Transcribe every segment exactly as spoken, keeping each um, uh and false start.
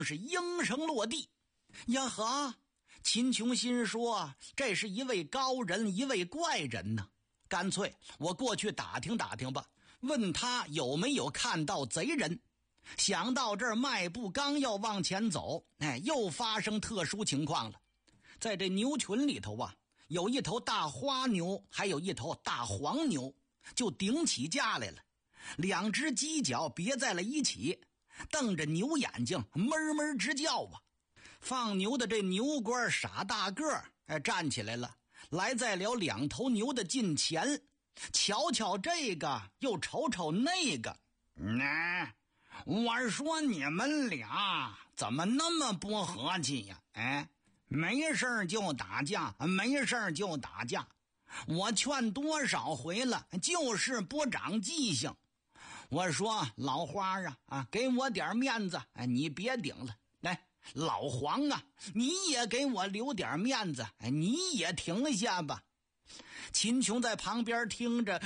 是应声落地。呀呵，秦琼心说，这是一位高人，一位怪人呢。干脆我过去打听打听吧，问他有没有看到贼人。想到这儿，迈步刚要往前走，哎，又发生特殊情况了。在这牛群里头啊，有一头大花牛，还有一头大黄牛，就顶起架来了。两只犄角别在了一起，瞪着牛眼睛，闷闷直叫啊。放牛的这牛官傻大个儿，哎，站起来了，来在了两头牛的近前，瞧瞧这个，又瞅瞅那个。那、嗯、我说你们俩怎么那么不和气呀？哎，没事就打架，没事就打架。我劝多少回了，就是不长记性。我说老花啊啊，给我点面子，哎，你别顶了。来，老黄啊，你也给我留点面子，哎，你也停下吧。秦琼在旁边听着，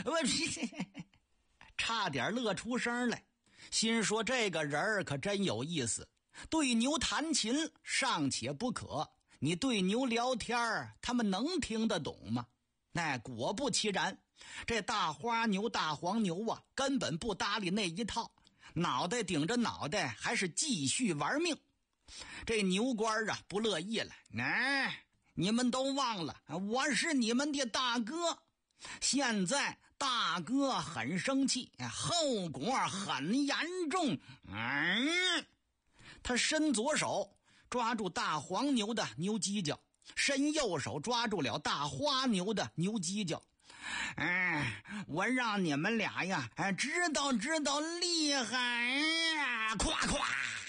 差点乐出声来，心说这个人可真有意思。对牛弹琴尚且不可，你对牛聊天他们能听得懂吗？那果不其然，这大花牛大黄牛啊，根本不搭理那一套，脑袋顶着脑袋，还是继续玩命。这牛官啊不乐意了，哎，你们都忘了我是你们的大哥，现在大哥很生气，后果很严重。嗯，他伸左手抓住大黄牛的牛犄角，伸右手抓住了大花牛的牛犄角。哎，我让你们俩呀，知道知道厉害呀！咵咵，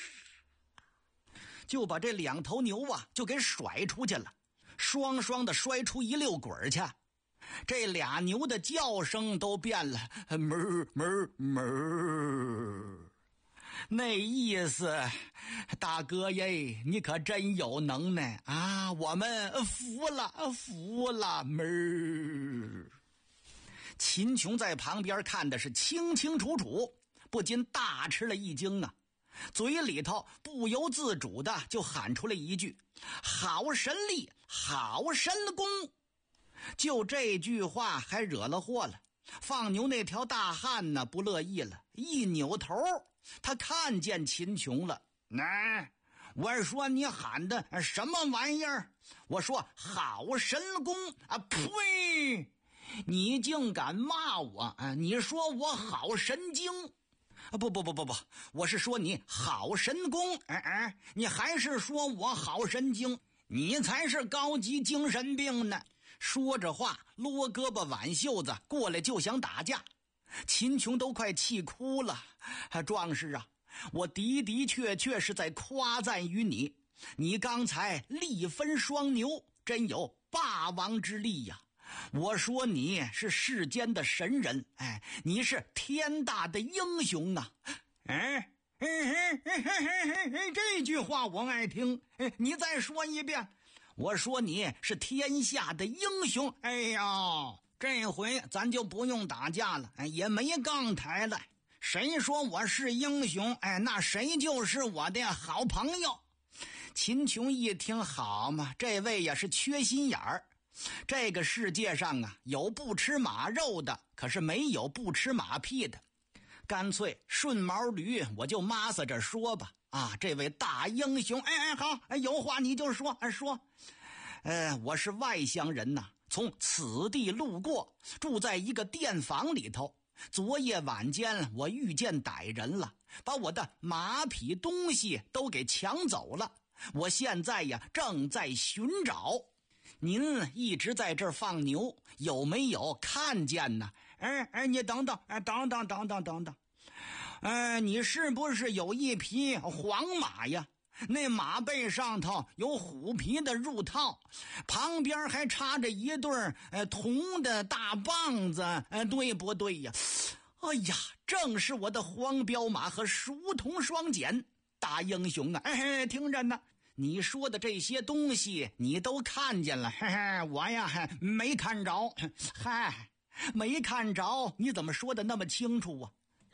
就把这两头牛啊就给甩出去了，双双的摔出一溜滚去。这俩牛的叫声都变了，哞哞哞，那意思，大哥耶，你可真有能耐啊！我们服了，服了哞。秦琼在旁边看的是清清楚楚，不禁大吃了一惊啊，嘴里头不由自主的就喊出了一句：好神力，好神功。就这句话还惹了祸了。放牛那条大汉呢不乐意了，一扭头，他看见秦琼了。哎，我说你喊的什么玩意儿？我说好神功啊！呸！你竟敢骂我啊！你说我好神经啊！不不不不不，我是说你好神功。哎哎，你还是说我好神经？你才是高级精神病呢！说着话，撸胳膊挽袖子过来就想打架。秦琼都快气哭了。壮士啊，我的的确确是在夸赞于你，你刚才力分双牛，真有霸王之力呀！我说你是世间的神人，哎，你是天大的英雄啊！哎，哎哎哎哎哎，这句话我爱听，你再说一遍。我说你是天下的英雄。哎呀，这回咱就不用打架了，也没杠台了。谁说我是英雄，哎，那谁就是我的好朋友。秦琼一听，好嘛，这位也是缺心眼儿。这个世界上啊，有不吃马肉的，可是没有不吃马屁的。干脆顺毛驴，我就抹撒着说吧。啊，这位大英雄，哎哎，好，有话你就说，说。呃，我是外乡人呐，从此地路过，住在一个店房里头。昨夜晚间，我遇见歹人了，把我的马匹东西都给抢走了。我现在呀，正在寻找。您一直在这儿放牛，有没有看见呢？哎哎，你等等，哎，等等等等等等，哎，你是不是有一匹黄马呀？那马背上头有虎皮的褥套，旁边还插着一对呃铜的大棒子，呃，对不对呀？哎呀，正是我的黄骠马和熟铜双锏。大英雄啊，哎，听着呢。你说的这些东西你都看见了，嘿嘿，我呀没看着。嗨，没看着，你怎么说的那么清楚啊？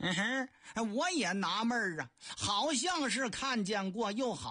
嗯哼，我也纳闷啊，好像是看见过，又好